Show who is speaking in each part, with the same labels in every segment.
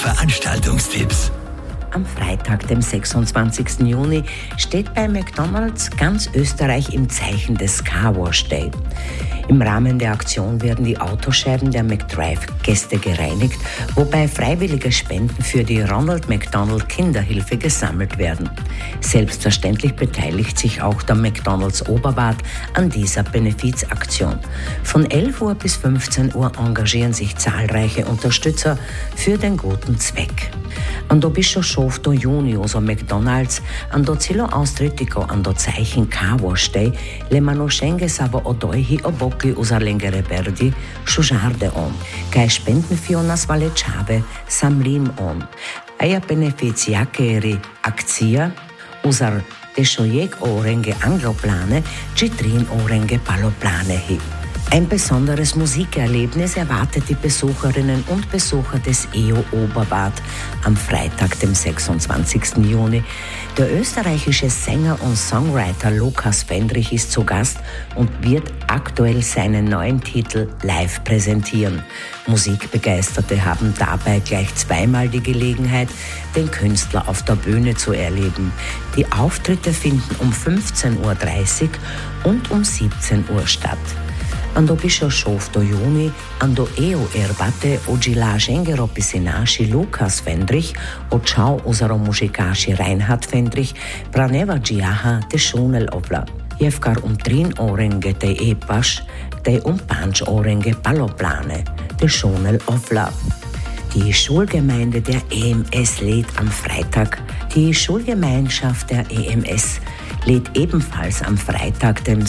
Speaker 1: Veranstaltungstipps.
Speaker 2: Am Freitag, dem 26. Juni, steht bei McDonald's ganz Österreich im Zeichen des Car Wash Day. Im Rahmen der Aktion werden die Autoscheiben der McDrive-Gäste gereinigt, wobei freiwillige Spenden für die Ronald McDonald Kinderhilfe gesammelt werden. Selbstverständlich beteiligt sich auch der McDonald's Oberbad an dieser Benefizaktion. Von 11 Uhr bis 15 Uhr engagieren sich zahlreiche Unterstützer für den guten Zweck. Ando bischo šofto juniju za McDonald's, ando celo Austritico ando Zeichen Car Wash Day, le manoschenge savo odojhi obokli uzarlengere berdi, šužarde on, kaj spendenfionas valečave samlim on. Aja beneficiakeri akcija, uzar tešojek orenge angloplane, čitrin orenge paloplane hi. Ein besonderes Musikerlebnis erwartet die Besucherinnen und Besucher des EO Oberbad am Freitag, dem 26. Juni. Der österreichische Sänger und Songwriter Lukas Fendrich ist zu Gast und wird aktuell seinen neuen Titel live präsentieren. Musikbegeisterte haben dabei gleich zweimal die Gelegenheit, den Künstler auf der Bühne zu erleben. Die Auftritte finden um 15.30 Uhr und um 17 Uhr statt. Ando bisho šofto juni, ando EU erbate ođila žengero pisinaši Lukas Fendrich, očao uzaro mužikaši Reinhard Fendrich, praneva džiaha te šunel ovla. Jevkar 3 orenge te epaš, te 5 orenge paloplane, te šunel ovla. Die Schulgemeinde der EMS lädt am Freitag. Die Schulgemeinschaft der EMS lädt ebenfalls am Freitag, dem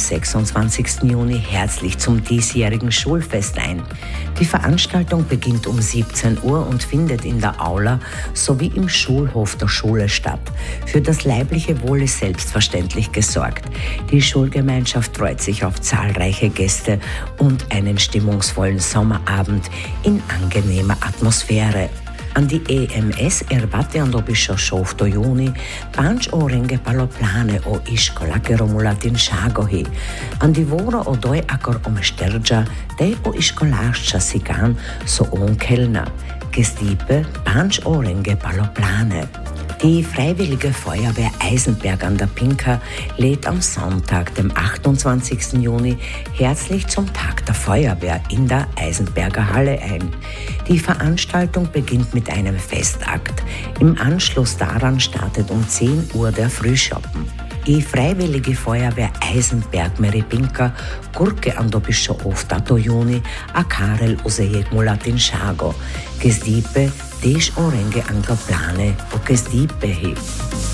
Speaker 2: 26. Juni, herzlich zum diesjährigen Schulfest ein. Die Veranstaltung beginnt um 17 Uhr und findet in der Aula sowie im Schulhof der Schule statt. Für das leibliche Wohl ist selbstverständlich gesorgt. Die Schulgemeinschaft freut sich auf zahlreiche Gäste und einen stimmungsvollen Sommerabend in angenehmer Atmosphäre. An die EMS erbate ando bisho šofto juni, 5 orenge paloplane o iškolake romulatin šagohi. An die vora odoj akor omešterđa, te o iškolašča sigan so on kelna. Gestipe 5 orenge paloplane. Die Freiwillige Feuerwehr Eisenberg an der Pinka lädt am Sonntag, dem 28. Juni, herzlich zum Tag der Feuerwehr in der Eisenberger Halle ein. Die Veranstaltung beginnt mit einem Festakt. Im Anschluss daran startet um 10 Uhr der Frühschoppen. Die Freiwillige Feuerwehr Eisenberg Meripinka kurke ando bisho oftato juni a Karel uzejek mulatin šago. Gestipe 10 orenge angloplane o gestipe hi.